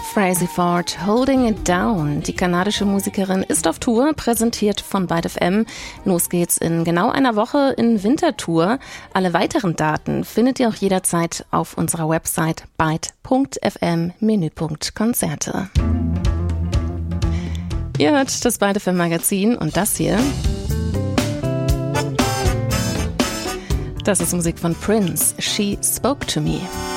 Frazzy Ford, Holding It Down. Die kanadische Musikerin ist auf Tour, präsentiert von Byte FM. Los geht's in genau einer Woche in Wintertour. Alle weiteren Daten findet ihr auch jederzeit auf unserer Website byte.fm Menüpunkt Konzerte. Ihr hört das Byte FM Magazin und das hier, das ist Musik von Prince. She Spoke to Me.